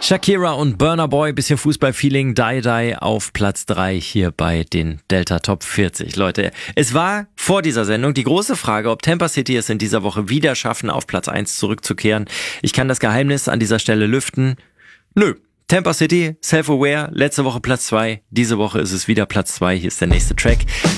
Shakira und Burna Boy, bisschen Fußballfeeling, Die Die auf Platz 3 hier bei den Delta Top 40. Leute, es war vor dieser Sendung die große Frage, ob Tampa City es in dieser Woche wieder schaffen, auf Platz 1 zurückzukehren. Ich kann das Geheimnis an dieser Stelle lüften. Nö. Tampa City, self-aware, letzte Woche Platz 2, diese Woche ist es wieder Platz 2, hier ist der nächste Track.